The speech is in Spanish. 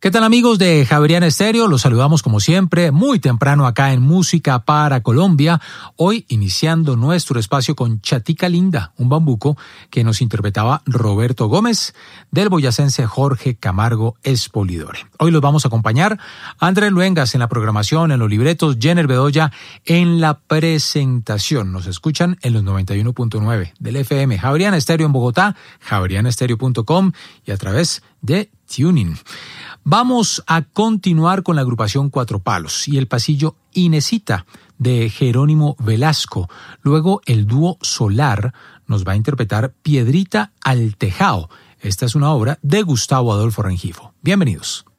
¿Qué tal, amigos de Javeriana Estéreo? Los saludamos como siempre, muy temprano acá en Música para Colombia. Hoy iniciando nuestro espacio con Chatica Linda, un bambuco que nos interpretaba Roberto Gómez del boyacense Jorge Camargo Espolidore. Hoy los vamos a acompañar Andrés Luengas en la programación, en los libretos, Jenner Bedoya en la presentación. Nos escuchan en los 91.9 del FM Javeriana Estéreo en Bogotá, javerianestereo.com y a través de Tuning. Vamos a continuar con la agrupación Cuatro Palos y el pasillo Inesita de Jerónimo Velasco. Luego el dúo Solar nos va a interpretar Piedrita al Tejao. Esta es una obra de Gustavo Adolfo Rengifo. Bienvenidos.